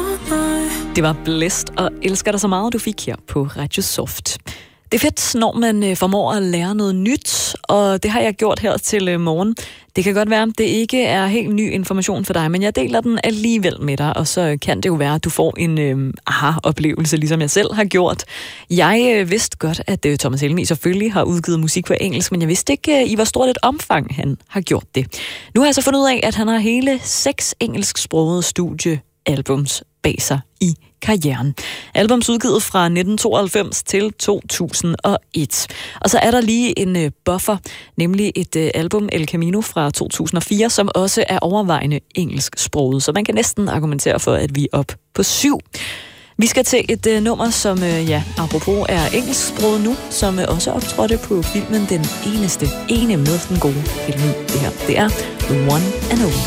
Det var Blæst og Elsker dig så meget, du fik her på Radio Soft. Det er fedt, når man formår at lære noget nyt, og det har jeg gjort her til morgen. Det kan godt være, at det ikke er helt ny information for dig, men jeg deler den alligevel med dig, og så kan det jo være, at du får en aha-oplevelse, ligesom jeg selv har gjort. Jeg vidste godt, at Thomas Helmig selvfølgelig har udgivet musik på engelsk, men jeg vidste ikke, i hvor stort et omfang han har gjort det. Nu har jeg så fundet ud af, at han har hele 6 engelsksprogede studiealbums bag sig i karrieren. Albums udgivet fra 1992 til 2001. Og så er der lige en buffer, nemlig et album El Camino fra 2004, som også er overvejende engelsksproget. Så man kan næsten argumentere for, at vi er op på 7. Vi skal til et nummer, som apropos er engelsksproget nu, som også optrådte på filmen Den Ene med den gode Helmig. Det her, det er The One and Only.